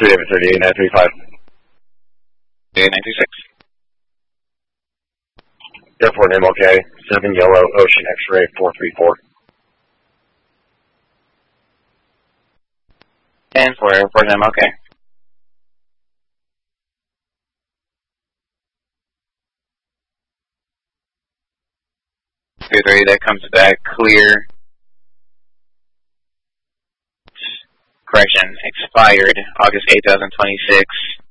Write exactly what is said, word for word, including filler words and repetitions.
three David thirty-eight nine three five. eight nine three six. Airport name okay. seven Yellow Ocean X-ray four three four. And for airport name okay. three three, that comes back clear. Correction, expired August eighth, twenty twenty-six.